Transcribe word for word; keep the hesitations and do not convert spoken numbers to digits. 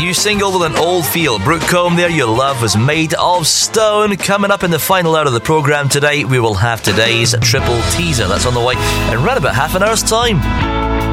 new single with an old feel. Brooke Combe there, Your Love Was Made of Stone. Coming up in the final hour of the programme today, we will have today's triple teaser. That's on the way in around about half an hour's time.